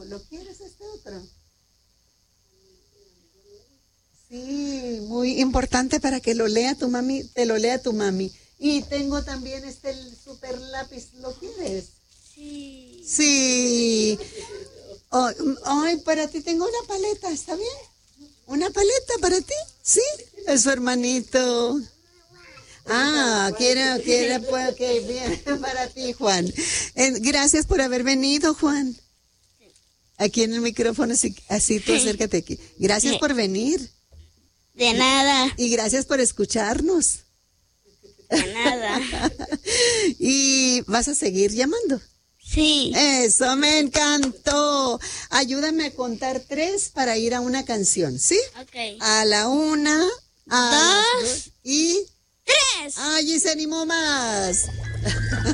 ¿Lo quieres este otro? Sí, muy importante para que lo lea tu mami, te lo lea tu mami. Y tengo también el super lápiz, ¿lo quieres? Sí. Sí. Oh, ay, para ti tengo una paleta, ¿está bien? ¿Una paleta para ti? Sí, es su hermanito. Quiere, pues, ok, bien, para ti, Juan. Gracias por haber venido, Juan. Aquí en el micrófono, así tú acércate aquí. Gracias por venir. De nada. Y gracias por escucharnos. De nada. Y vas a seguir llamando. Sí. Eso me encantó. Ayúdame a contar 3 para ir a una canción, ¿sí? Ok. A la 1, a las 2 y... 3. ¡Ay, y se animó más!